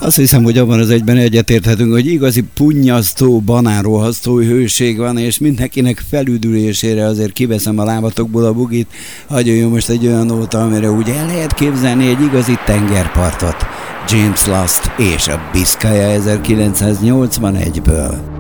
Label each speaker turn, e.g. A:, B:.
A: Azt hiszem, hogy abban az egyben egyetérthetünk, hogy igazi punnyasztó, banánrohasztó hőség van, és mindenkinek felüdülésére azért kiveszem a lábatokból a bugit. Hagyjon most egy olyan nóta, amire úgy el lehet képzelni egy igazi tengerpartot. James Last és a Biscaya 1981-ből.